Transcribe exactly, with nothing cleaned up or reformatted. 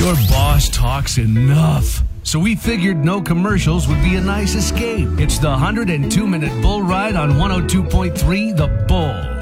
Your boss talks enough. So we figured no commercials would be a nice escape. It's the one hundred two minute bull ride on one oh two point three The Bull.